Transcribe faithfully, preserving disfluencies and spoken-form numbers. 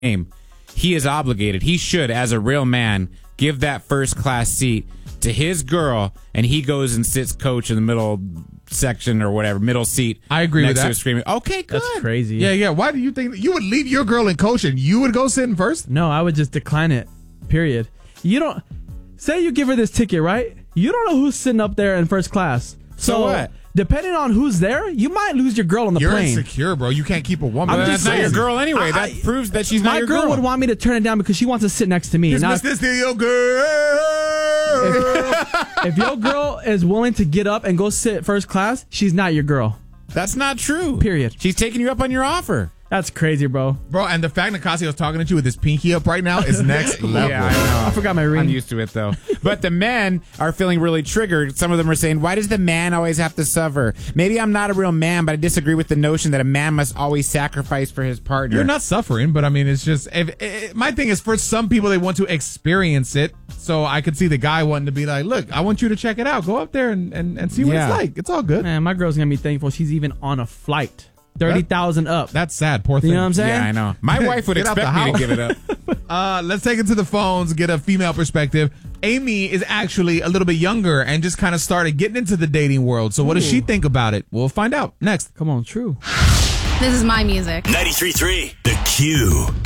game, he is obligated. He should, as a real man, give that first class seat to his girl, and he goes and sits coach in the middle section or whatever, middle seat. I agree next with that. to her screaming, okay, good. That's crazy. Yeah, yeah. Why do you think you would leave your girl in coach and you would go sit in first? No, I would just decline it. Period. You don't say you give her this ticket, right? You don't know who's sitting up there in first class. So, So what? Depending on who's there, you might lose your girl on the You're plane. insecure, bro. You can't keep a woman. I'm Well, just that's not your saying. girl anyway. I- that I- proves that she's not My your girl girl. would want me to turn it down because she wants to sit next to me. Is Now, this still your girl? if your girl is willing to get up and go sit first class, she's not your girl. That's not true. Period. She's taking you up on your offer. That's crazy, bro. Bro, and the fact that Casio's talking to you with his pinky up right now is next level. Yeah, I know. I forgot my ring. I'm used to it, though. But the men are feeling really triggered. Some of them are saying, why does the man always have to suffer? Maybe I'm not a real man, but I disagree with the notion that a man must always sacrifice for his partner. You're not suffering, but I mean, it's just if, it, my thing is for some people they want to experience it. So I could see the guy wanting to be like, "Look, I want you to check it out. Go up there and, and, and see what Yeah. it's like. It's all good." Man, my girl's going to be thankful she's even on a flight. thirty thousand up. That's sad. Poor thing. You know what I'm saying? Yeah, I know. My wife would Get out expect the me to house. give it up. Uh, let's take it to the phones, get a female perspective. Amy is actually a little bit younger and just kind of started getting into the dating world. So what does she think about it? We'll find out next. Come on, true. This is my music. ninety-three point three The Q.